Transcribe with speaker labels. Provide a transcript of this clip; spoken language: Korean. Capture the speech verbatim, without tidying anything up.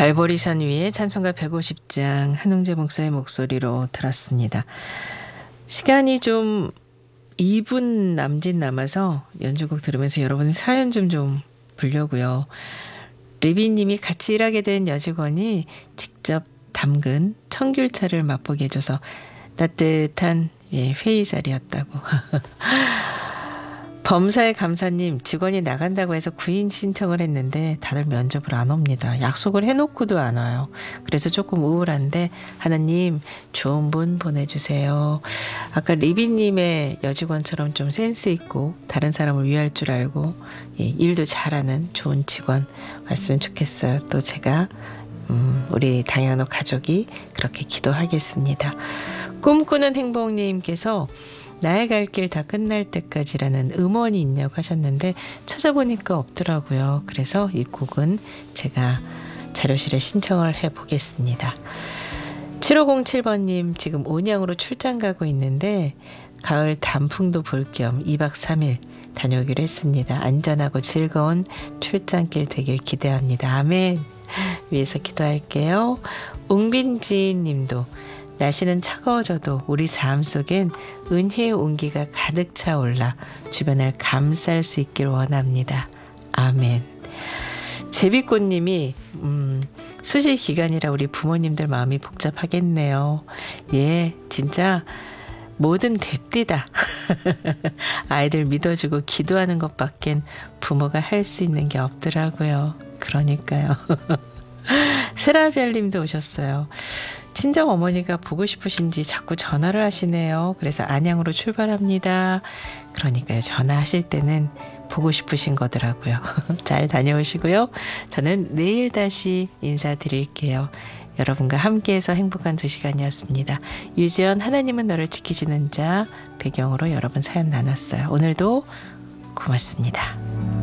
Speaker 1: 갈보리산 위에 찬송가 백오십 장 한웅재 목사의 목소리로 들었습니다. 시간이 좀 이 분 남짓 남아서 연주곡 들으면서 여러분 사연 좀 좀 보려고요. 리비님이 같이 일하게 된 여직원이 직접 담근 청귤차를 맛보게 해줘서 따뜻한 회의 자리였다고. 범사의 감사님, 직원이 나간다고 해서 구인 신청을 했는데 다들 면접을 안 옵니다. 약속을 해놓고도 안 와요. 그래서 조금 우울한데 하나님 좋은 분 보내주세요. 아까 리비님의 여직원처럼 좀 센스 있고 다른 사람을 위할 줄 알고 예, 일도 잘하는 좋은 직원 왔으면 좋겠어요. 또 제가 음, 우리 다이아노 가족이 그렇게 기도하겠습니다. 꿈꾸는 행복님께서 나의 갈 길 다 끝날 때까지라는 음원이 있냐고 하셨는데 찾아보니까 없더라고요. 그래서 이 곡은 제가 자료실에 신청을 해보겠습니다. 칠오공칠 번님 지금 온양으로 출장 가고 있는데 가을 단풍도 볼 겸 이 박 삼 일 다녀오기로 했습니다. 안전하고 즐거운 출장길 되길 기대합니다. 아멘. 위해서 기도할게요. 웅빈지 님도 날씨는 차가워져도 우리 삶 속엔 은혜의 온기가 가득 차올라 주변을 감쌀 수 있길 원합니다. 아멘. 제비꽃님이 음, 수시 기간이라 우리 부모님들 마음이 복잡하겠네요. 예, 진짜 뭐든 됩디다. 아이들 믿어주고 기도하는 것밖엔 부모가 할 수 있는 게 없더라고요. 그러니까요. 세라별님도 오셨어요. 친정 어머니가 보고 싶으신지 자꾸 전화를 하시네요. 그래서 안양으로 출발합니다. 그러니까요. 전화하실 때는 보고 싶으신 거더라고요. 잘 다녀오시고요. 저는 내일 다시 인사드릴게요. 여러분과 함께해서 행복한 두 시간이었습니다. 유지연 하나님은 너를 지키시는 자 배경으로 여러분 사연 나눴어요. 오늘도 고맙습니다.